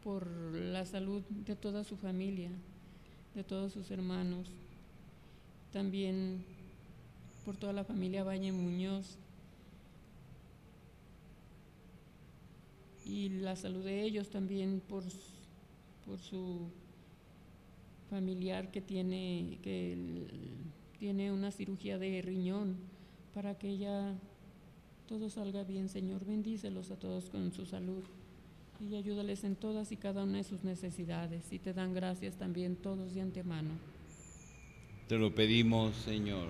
por la salud de toda su familia, de todos sus hermanos, también por toda la familia Valle Muñoz y la salud de ellos también por su familiar que tiene una cirugía de riñón, para que ya todo salga bien. Señor, bendícelos a todos con su salud y ayúdales en todas y cada una de sus necesidades, y te dan gracias también todos de antemano. Te lo pedimos, Señor.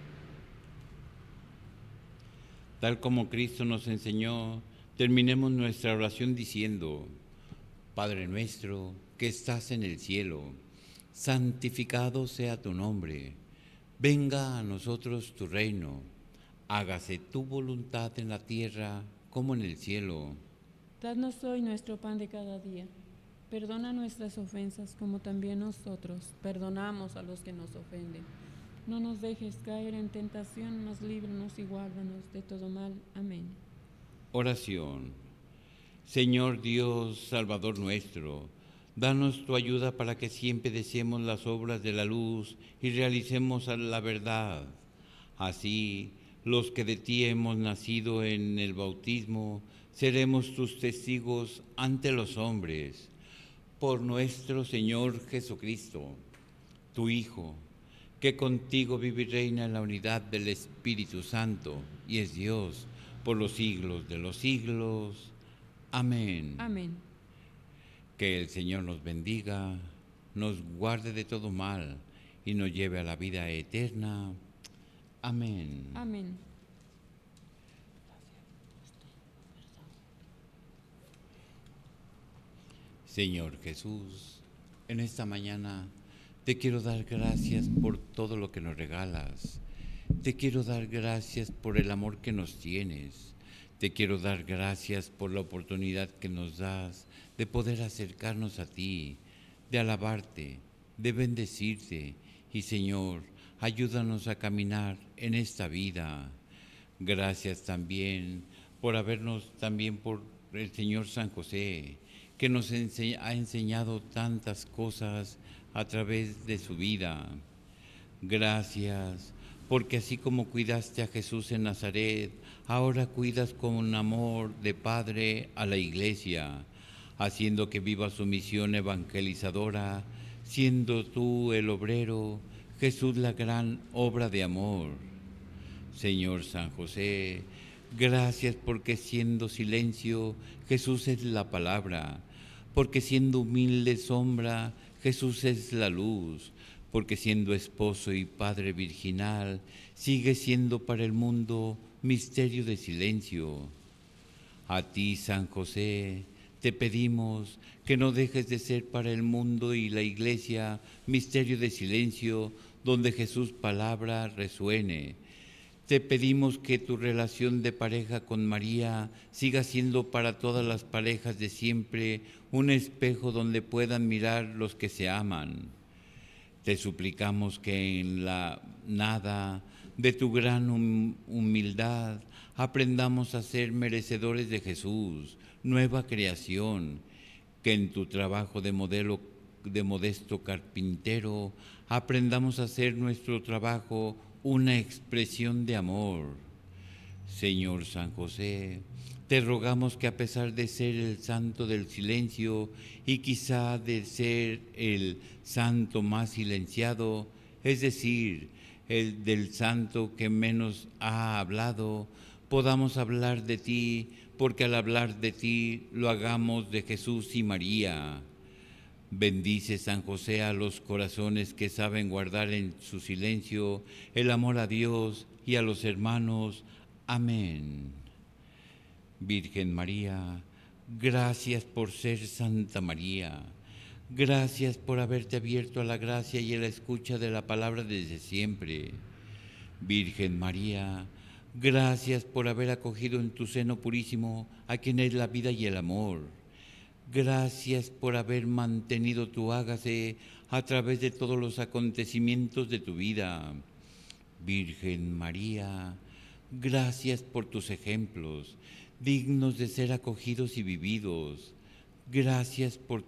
Tal como Cristo nos enseñó, terminemos nuestra oración diciendo: Padre nuestro que estás en el cielo, santificado sea tu nombre. Venga a nosotros tu reino. Hágase tu voluntad en la tierra como en el cielo. Danos hoy nuestro pan de cada día. Perdona nuestras ofensas como también nosotros perdonamos a los que nos ofenden. No nos dejes caer en tentación, mas líbranos y guárdanos de todo mal. Amén. Oración. Señor Dios, Salvador nuestro, danos tu ayuda para que siempre deseemos las obras de la luz y realicemos la verdad. Así, los que de ti hemos nacido en el bautismo, seremos tus testigos ante los hombres. Por nuestro Señor Jesucristo, tu Hijo, que contigo vive y reina en la unidad del Espíritu Santo y es Dios por los siglos de los siglos. Amén. Amén. Que el Señor nos bendiga, nos guarde de todo mal y nos lleve a la vida eterna. Amén. Amén. Señor Jesús, en esta mañana te quiero dar gracias por todo lo que nos regalas. Te quiero dar gracias por el amor que nos tienes. Te quiero dar gracias por la oportunidad que nos das de poder acercarnos a ti, de alabarte, de bendecirte. Y Señor, ayúdanos a caminar en esta vida. Gracias también por habernos, también por el Señor San José, que nos ha enseñado tantas cosas a través de su vida. Gracias, porque así como cuidaste a Jesús en Nazaret, ahora cuidas con un amor de Padre a la Iglesia, haciendo que viva su misión evangelizadora, siendo tú el obrero, Jesús la gran obra de amor. Señor San José, gracias porque siendo silencio, Jesús es la palabra, porque siendo humilde sombra, Jesús es la luz, porque siendo esposo y padre virginal, sigue siendo para el mundo misterio de silencio. A ti, San José, te pedimos que no dejes de ser para el mundo y la Iglesia misterio de silencio, donde Jesús palabra resuene. Te pedimos que tu relación de pareja con María siga siendo para todas las parejas de siempre un espejo donde puedan mirar los que se aman. Te suplicamos que en la nada de tu gran humildad aprendamos a ser merecedores de Jesús, nueva creación, que en tu trabajo de modelo de modesto carpintero aprendamos a hacer nuestro trabajo una expresión de amor. Señor San José, te rogamos que a pesar de ser el santo del silencio y quizá de ser el santo más silenciado, es decir, el del santo que menos ha hablado, podamos hablar de ti, porque al hablar de ti lo hagamos de Jesús y María. Bendice San José a los corazones que saben guardar en su silencio el amor a Dios y a los hermanos. Amén. Virgen María, gracias por ser Santa María. Gracias por haberte abierto a la gracia y a la escucha de la palabra desde siempre. Virgen María, gracias por haber acogido en tu seno purísimo a quien es la vida y el amor. Gracias por haber mantenido tu hágase a través de todos los acontecimientos de tu vida. Virgen María, gracias por tus ejemplos, dignos de ser acogidos y vividos. Gracias por